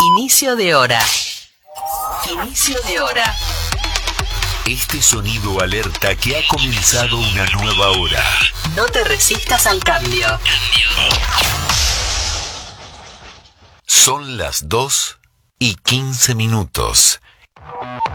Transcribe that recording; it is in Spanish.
Inicio de hora. Inicio de hora. Este sonido alerta que ha comenzado una nueva hora. No te resistas al cambio. Son las 2:15.